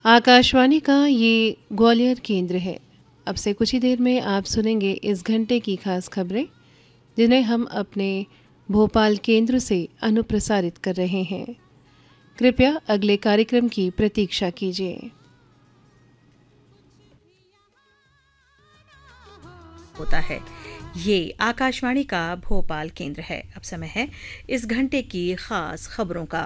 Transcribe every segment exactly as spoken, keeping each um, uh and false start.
आकाशवाणी का ये ग्वालियर केंद्र है। अब से कुछ ही देर में आप सुनेंगे इस घंटे की खास खबरें, जिन्हें हम अपने भोपाल केंद्र से अनुप्रसारित कर रहे हैं। कृपया अगले कार्यक्रम की प्रतीक्षा कीजिए। होता है ये आकाशवाणी का भोपाल केंद्र है। अब समय है इस घंटे की खास खबरों का।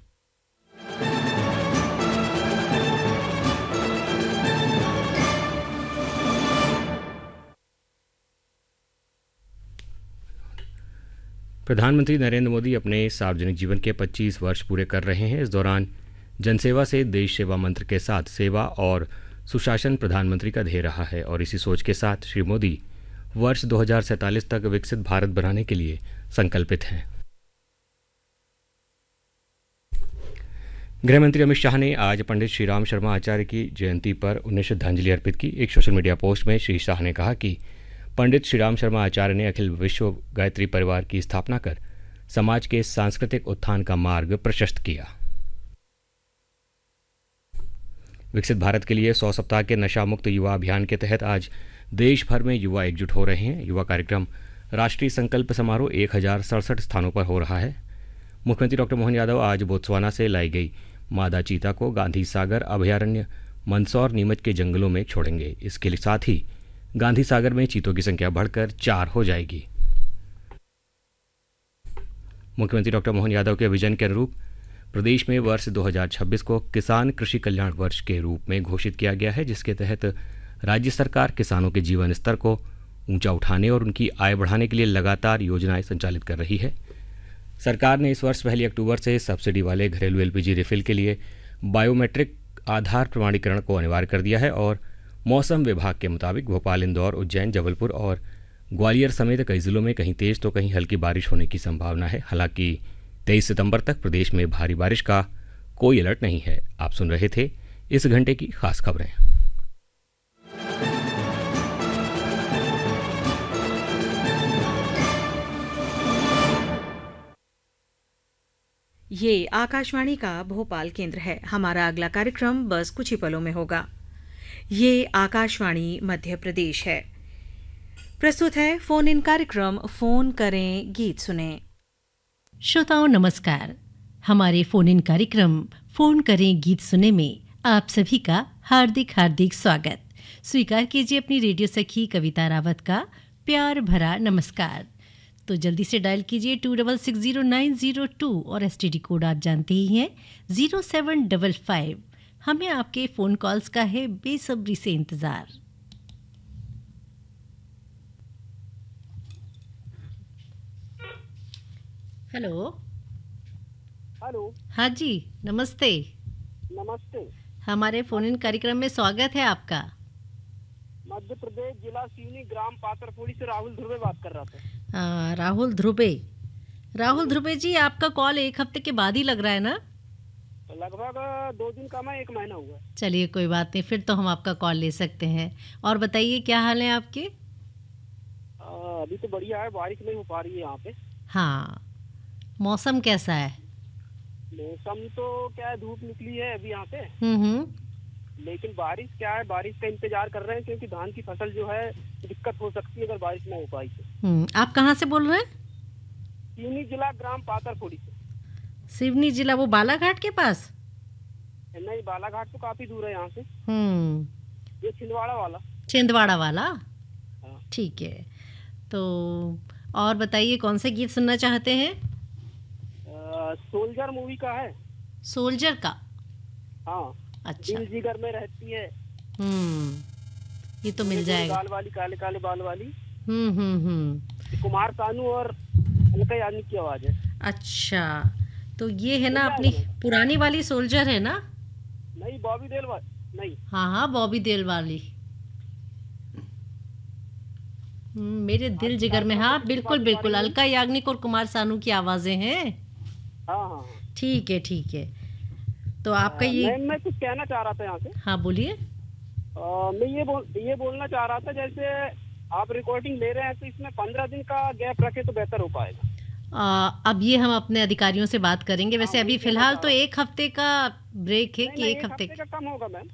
प्रधानमंत्री नरेंद्र मोदी अपने सार्वजनिक जीवन के पच्चीस वर्ष पूरे कर रहे हैं। इस दौरान जनसेवा से देश सेवा मंत्र के साथ सेवा और सुशासन प्रधानमंत्री का ध्येय रहा है और इसी सोच के साथ श्री मोदी वर्ष दो हज़ार सैंतालीस तक विकसित भारत बनाने के लिए संकल्पित हैं। गृहमंत्री अमित शाह ने आज पंडित श्री राम शर्मा आचार्य की जयंती पर उन्हें श्रद्धांजलि अर्पित की। एक सोशल मीडिया पोस्ट में श्री शाह ने कहा कि पंडित श्री राम शर्मा आचार्य ने अखिल विश्व गायत्री परिवार की स्थापना कर समाज के सांस्कृतिक उत्थान का मार्ग प्रशस्त किया। विकसित भारत के लिए सौ सप्ताह के नशा मुक्त युवा अभियान के तहत आज देश भर में युवा एकजुट हो रहे हैं। युवा कार्यक्रम राष्ट्रीय संकल्प समारोह एक हजार सड़सठ स्थानों पर हो रहा है। मुख्यमंत्री डॉक्टर मोहन यादव आज बोत्सवाना से लाई गई मादा चीता को गांधी सागर अभयारण्य मंदसौर नीमच के जंगलों में छोड़ेंगे। इसके साथ ही गांधी सागर में चीतों की संख्या बढ़कर चार हो जाएगी। मुख्यमंत्री डॉक्टर मोहन यादव के विजन के अनुरूप प्रदेश में वर्ष दो हज़ार छब्बीस को किसान कृषि कल्याण वर्ष के रूप में घोषित किया गया है, जिसके तहत राज्य सरकार किसानों के जीवन स्तर को ऊंचा उठाने और उनकी आय बढ़ाने के लिए लगातार योजनाएं संचालित कर रही है। सरकार ने इस वर्ष पहली अक्टूबर से सब्सिडी वाले घरेलू एलपीजी रिफिल के लिए बायोमेट्रिक आधार प्रमाणीकरण को अनिवार्य कर दिया है और मौसम विभाग के मुताबिक भोपाल, इंदौर, उज्जैन, जबलपुर और ग्वालियर समेत कई जिलों में कहीं तेज तो कहीं हल्की बारिश होने की संभावना है। हालांकि तेईस सितंबर तक प्रदेश में भारी बारिश का कोई अलर्ट नहीं है। आप सुन रहे थे इस घंटे की खास खबरें। ये आकाशवाणी का भोपाल केंद्र है। हमारा अगला कार्यक्रम बस कुछ ही पलों में होगा। ये आकाशवाणी मध्य प्रदेश है। प्रस्तुत है फोन इन कार्यक्रम फोन करें गीत सुनें। श्रोताओं नमस्कार। हमारे फोन इन कार्यक्रम फोन करें गीत सुने में आप सभी का हार्दिक हार्दिक स्वागत। स्वीकार कीजिए अपनी रेडियो सखी कविता रावत का प्यार भरा नमस्कार। तो जल्दी से डायल कीजिए to double six zero nine zero to और एसटीडी कोड आप जानते ही हैं जीरो सेवन डबल फाइव। हमें आपके फ़ोन कॉल्स का है बेसब्री से इंतज़ार। Hello hello. हाँ जी, नमस्ते। नमस्ते। हमारे फ़ोन इन कार्यक्रम में स्वागत है आपका। मध्य प्रदेश जिला सिवनी ग्राम पाथरफोड़ी से राहुल ध्रुवे बात कर रहा था। आ, राहुल ध्रुवे राहुल ध्रुवे जी, आपका कॉल एक हफ्ते के बाद ही लग रहा है ना? लगभग दो दिन का, मैं एक महीना हुआ। चलिए कोई बात नहीं, फिर तो हम आपका कॉल ले सकते हैं। और बताइए क्या हाल है आपके? आ, अभी तो बढ़िया है, बारिश नहीं हो पा रही है यहाँ पे। हाँ, मौसम कैसा है? मौसम तो क्या है, धूप निकली है अभी यहाँ पे। हम्म हम्म लेकिन बारिश क्या है, बारिश का इंतजार कर रहे हैं क्योंकि धान की फसल जो है दिक्कत हो सकती है अगर बारिश ना हो पाई तो। हम्म आप कहाँ से बोल रहे हैं? सिवनी जिला ग्राम पाथरफोड़ी से। सिवनी जिला, वो बालाघाट के पास? नहीं, बालाघाट तो काफी दूर है यहाँ से। हम्म ये छिंदवाड़ा वाला। छिंदवाड़ा वाला, हाँ। ठीक है। तो और बताइए कौन से गीत सुनना चाहते हैं? आ, सोल्जर मूवी का है। सोल्जर का? हाँ। अच्छा। दिल जिगर में रहती है। हम्म ये तो मिल जाएगा। बाल वाली, काले काले बाल वाली। हम्म हम्म हम्म कुमार सानू और अलका याग्निक की आवाज है। अच्छा, तो ये है ना अपनी पुरानी वाली सोल्जर है ना? नहीं, बॉबी देओल वाली नहीं। हाँ हाँ, बॉबी देओल वाली। मेरे दिल जिगर में, हाँ बिल्कुल बिल्कुल, अलका याग्निक और कुमार सानू की आवाजें हैं। हाँ हाँ, ठीक है ठीक है। तो आपका ये मैं, मैं कुछ कहना चाह रहा था यहाँ से। हाँ बोलिए। मैं ये बोल ये बोलना चाह रहा था, जैसे आप रिकॉर्डिंग ले रहे हैं तो इसमें पंद्रह दिन का गैप रखे तो बेहतर हो पाएगा। आ, अब ये हम अपने अधिकारियों से बात करेंगे। वैसे हाँ, अभी वही कहना फिलहाल चाह तो रहा हूँ। एक हफ्ते का ब्रेक है नहीं कि नहीं एक एक हफ्ते हफ्ते का कम होगा मैम।